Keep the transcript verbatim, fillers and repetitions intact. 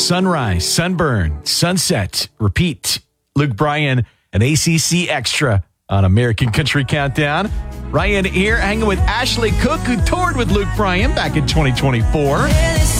sunrise, sunburn, sunset, repeat. Luke Bryan and A C C Extra on American Country Countdown. Ryan here hanging with Ashley Cook, who toured with Luke Bryan back in twenty twenty-four.